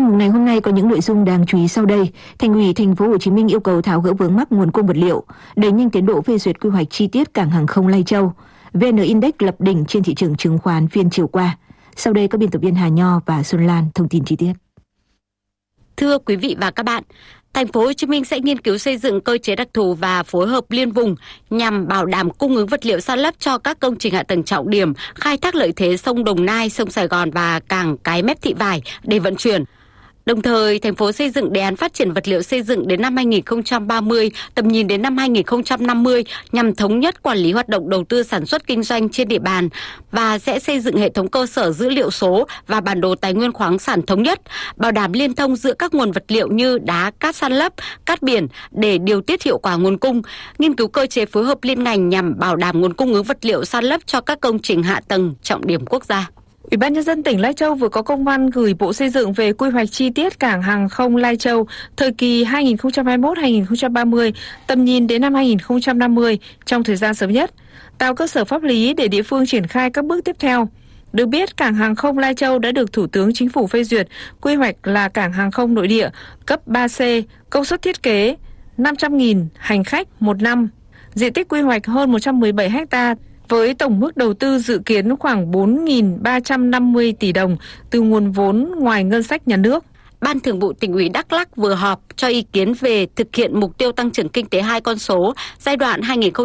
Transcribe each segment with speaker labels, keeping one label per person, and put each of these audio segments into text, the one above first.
Speaker 1: Chuyên mục này hôm nay có những nội dung đáng chú ý sau đây. Thành ủy Thành phố Hồ Chí Minh yêu cầu tháo gỡ vướng mắc nguồn cung vật liệu, đẩy nhanh tiến độ phê duyệt quy hoạch chi tiết cảng hàng không Lai Châu. VN Index lập đỉnh trên thị trường chứng khoán phiên chiều qua. Sau đây các biên tập viên Hà Nho và Xuân Lan thông tin chi tiết.
Speaker 2: Thưa quý vị và các bạn, Thành phố Hồ Chí Minh sẽ nghiên cứu xây dựng cơ chế đặc thù và phối hợp liên vùng nhằm bảo đảm cung ứng vật liệu san lấp cho các công trình hạ tầng trọng điểm, khai thác lợi thế sông Đồng Nai, sông Sài Gòn và cảng Cái Mép Thị Vải để vận chuyển. Đồng thời, thành phố xây dựng đề án phát triển vật liệu xây dựng đến năm 2030, tầm nhìn đến năm 2050 nhằm thống nhất quản lý hoạt động đầu tư sản xuất kinh doanh trên địa bàn và sẽ xây dựng hệ thống cơ sở dữ liệu số và bản đồ tài nguyên khoáng sản thống nhất, bảo đảm liên thông giữa các nguồn vật liệu như đá, cát san lấp, cát biển để điều tiết hiệu quả nguồn cung, nghiên cứu cơ chế phối hợp liên ngành nhằm bảo đảm nguồn cung ứng vật liệu san lấp cho các công trình hạ tầng trọng điểm quốc gia.
Speaker 3: Ủy ban nhân dân tỉnh Lai Châu vừa có công văn gửi Bộ Xây dựng về quy hoạch chi tiết cảng hàng không Lai Châu thời kỳ 2021-2030, tầm nhìn đến năm 2050 trong thời gian sớm nhất, tạo cơ sở pháp lý để địa phương triển khai các bước tiếp theo. Được biết, cảng hàng không Lai Châu đã được Thủ tướng Chính phủ phê duyệt quy hoạch là cảng hàng không nội địa cấp 3C, công suất thiết kế 500.000 hành khách một năm, diện tích quy hoạch hơn 117 ha. Với tổng mức đầu tư dự kiến khoảng 4.350 tỷ đồng từ nguồn vốn ngoài ngân sách nhà nước.
Speaker 2: Ban Thường vụ Tỉnh ủy Đắk Lắk vừa họp cho ý kiến về thực hiện mục tiêu tăng trưởng kinh tế 2 con số giai đoạn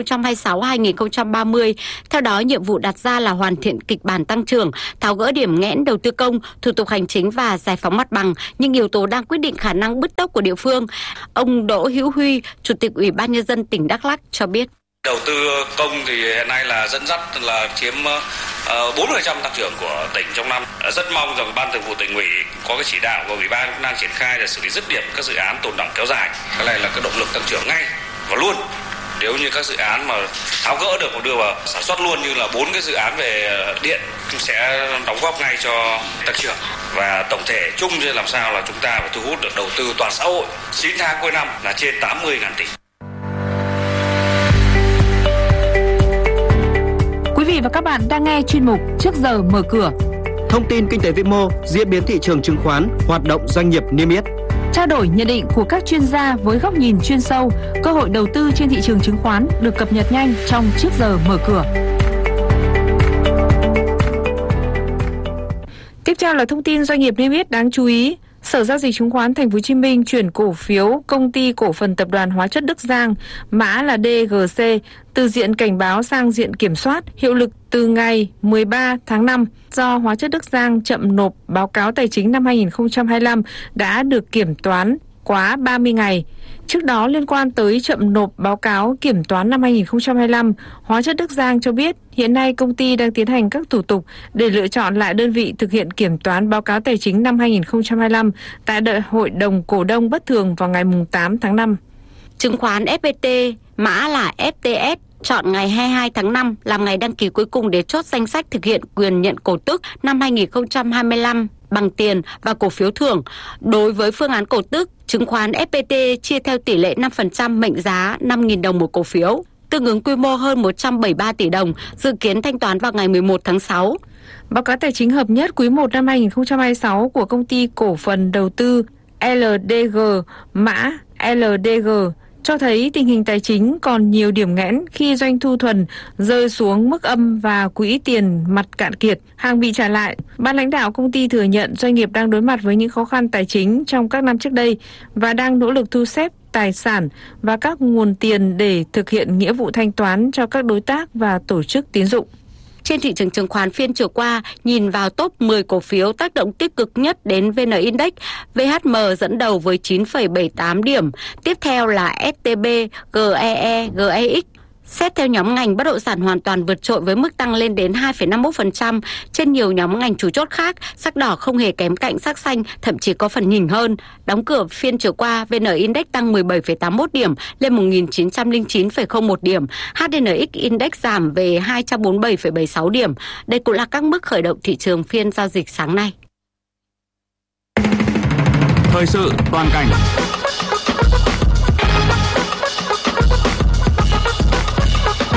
Speaker 2: 2026-2030. Theo đó, nhiệm vụ đặt ra là hoàn thiện kịch bản tăng trưởng, tháo gỡ điểm nghẽn đầu tư công, thủ tục hành chính và giải phóng mặt bằng, nhưng yếu tố đang quyết định khả năng bứt tốc của địa phương. Ông Đỗ Hữu Huy, Chủ tịch Ủy ban nhân dân tỉnh Đắk Lắk cho biết.
Speaker 4: Đầu tư công thì hiện nay là dẫn dắt là chiếm 40% tăng trưởng của tỉnh trong năm. Rất mong rằng Ban Thường vụ Tỉnh ủy có cái chỉ đạo và Ủy ban cũng đang triển khai để xử lý dứt điểm các dự án tồn đọng kéo dài. Cái này là cái động lực tăng trưởng ngay và luôn. Nếu như các dự án mà tháo gỡ được và đưa vào sản xuất luôn, như là 4 cái dự án về điện sẽ đóng góp ngay cho tăng trưởng. Và tổng thể chung thì làm sao là chúng ta phải thu hút được đầu tư toàn xã hội. 9 tháng cuối năm là trên 80.000 tỷ.
Speaker 3: Quý vị và các bạn đang nghe chuyên mục Trước giờ mở cửa.
Speaker 5: Thông tin kinh tế vĩ mô, diễn biến thị trường chứng khoán, hoạt động doanh nghiệp niêm yết.
Speaker 3: Trao đổi nhận định của các chuyên gia với góc nhìn chuyên sâu, cơ hội đầu tư trên thị trường chứng khoán được cập nhật nhanh trong Trước giờ mở cửa. Tiếp theo là thông tin doanh nghiệp niêm yết đáng chú ý. Sở Giao dịch Chứng khoán Thành phố Hồ Chí Minh chuyển cổ phiếu Công ty Cổ phần Tập đoàn Hóa chất Đức Giang, mã là DGC, từ diện cảnh báo sang diện kiểm soát, hiệu lực từ ngày 13 tháng 5 do Hóa chất Đức Giang chậm nộp báo cáo tài chính năm 2025 đã được kiểm toán quá 30 ngày. Trước đó, liên quan tới chậm nộp báo cáo kiểm toán năm 2025, Hóa chất Đức Giang cho biết hiện nay công ty đang tiến hành các thủ tục để lựa chọn lại đơn vị thực hiện kiểm toán báo cáo tài chính năm 2025 tại Đại hội đồng cổ đông bất thường vào ngày 8 tháng 5.
Speaker 2: Chứng khoán FPT, mã là FTS, chọn ngày 22 tháng 5 làm ngày đăng ký cuối cùng để chốt danh sách thực hiện quyền nhận cổ tức năm 2025 bằng tiền và cổ phiếu thưởng. Đối với phương án cổ tức, chứng khoán FPT chia theo tỷ lệ 5% mệnh giá 5.000 đồng một cổ phiếu, tương ứng quy mô hơn 173 tỷ đồng, dự kiến thanh toán vào ngày 11 tháng 6.
Speaker 3: Báo cáo tài chính hợp nhất quý 1 năm 2026 của công ty cổ phần đầu tư LDG, mã LDG, cho thấy tình hình tài chính còn nhiều điểm nghẽn khi doanh thu thuần rơi xuống mức âm và quỹ tiền mặt cạn kiệt, hàng bị trả lại. Ban lãnh đạo công ty thừa nhận doanh nghiệp đang đối mặt với những khó khăn tài chính trong các năm trước đây và đang nỗ lực thu xếp tài sản và các nguồn tiền để thực hiện nghĩa vụ thanh toán cho các đối tác và tổ chức tín dụng.
Speaker 2: Trên thị trường chứng khoán phiên chiều qua, nhìn vào top 10 cổ phiếu tác động tích cực nhất đến VN Index, VHM dẫn đầu với 9,78 điểm, tiếp theo là STB, GEE, GEX. Xét theo nhóm ngành, bất động sản hoàn toàn vượt trội với mức tăng lên đến 2,51%. Trên nhiều nhóm ngành chủ chốt khác, sắc đỏ không hề kém cạnh sắc xanh, thậm chí có phần nhỉnh hơn. Đóng cửa phiên chiều qua, VN Index tăng 17,81 điểm lên 1.909,01 điểm. HNX Index giảm về 247,76 điểm. Đây cũng là các mức khởi động thị trường phiên giao dịch sáng nay.
Speaker 6: Thời sự toàn cảnh.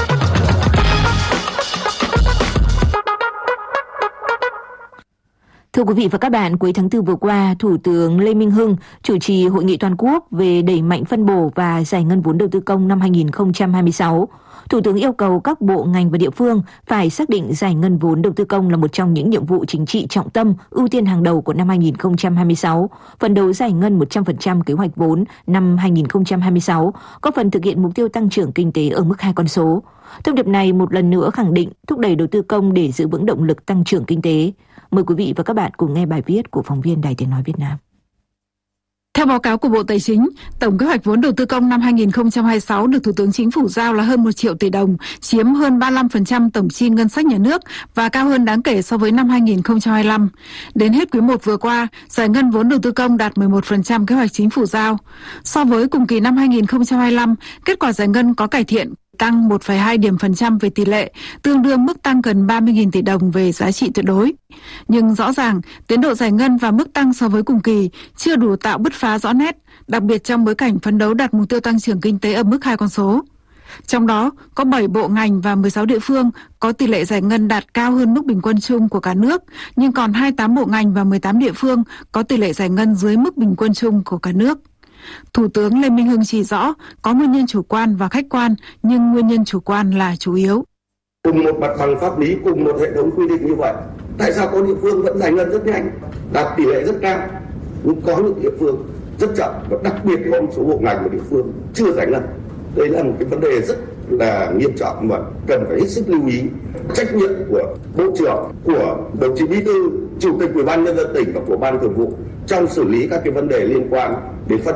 Speaker 1: Thưa Thưa quý vị và các bạn, cuối tháng 4 vừa qua, Thủ tướng Lê Minh Hưng chủ trì hội nghị toàn quốc về đẩy mạnh phân bổ và giải ngân vốn đầu tư công năm 2026. Thủ tướng yêu cầu các bộ ngành và địa phương phải xác định giải ngân vốn đầu tư công là một trong những nhiệm vụ chính trị trọng tâm, ưu tiên hàng đầu của năm 2026, phấn đấu giải ngân 100% kế hoạch vốn năm 2026, góp phần thực hiện mục tiêu tăng trưởng kinh tế ở mức 2 con số. Thông điệp này một lần nữa khẳng định thúc đẩy đầu tư công để giữ vững động lực tăng trưởng kinh tế. Mời quý vị và các bạn cùng nghe bài viết của phóng viên Đài Tiếng nói Việt Nam.
Speaker 7: Theo báo cáo của Bộ Tài chính, tổng kế hoạch vốn đầu tư công năm 2026 được Thủ tướng Chính phủ giao là hơn 1 triệu tỷ đồng, chiếm hơn 35% tổng chi ngân sách nhà nước và cao hơn đáng kể so với năm 2025. Đến hết quý 1 vừa qua, giải ngân vốn đầu tư công đạt 11% kế hoạch Chính phủ giao. So với cùng kỳ năm 2025, kết quả giải ngân có cải thiện, tăng 1,2 điểm phần trăm về tỷ lệ, tương đương mức tăng gần 30.000 tỷ đồng về giá trị tuyệt đối. Nhưng rõ ràng, tiến độ giải ngân và mức tăng so với cùng kỳ chưa đủ tạo bứt phá rõ nét, đặc biệt trong bối cảnh phấn đấu đạt mục tiêu tăng trưởng kinh tế ở mức 2 con số. Trong đó, có 7 bộ ngành và 16 địa phương có tỷ lệ giải ngân đạt cao hơn mức bình quân chung của cả nước, nhưng còn 28 bộ ngành và 18 địa phương có tỷ lệ giải ngân dưới mức bình quân chung của cả nước. Thủ tướng Lê Minh Hưng chỉ rõ có nguyên nhân chủ quan và khách quan, nhưng nguyên nhân chủ quan là chủ yếu.
Speaker 8: Cùng một mặt bằng pháp lý, cùng một hệ thống quy định như vậy, tại sao có địa phương vẫn giải ngân rất nhanh, đạt tỷ lệ rất cao, nhưng có những địa phương rất chậm, và đặc biệt có một số bộ ngành và địa phương chưa giải ngân. Đây là một cái vấn đề rất là nghiêm trọng mà cần phải hết sức lưu ý. Trách nhiệm của Bộ trưởng, của đồng chí Bí thư, Chủ tịch Ủy ban Nhân dân tỉnh và của Ban Thường vụ trong xử lý các cái vấn đề liên quan đến phát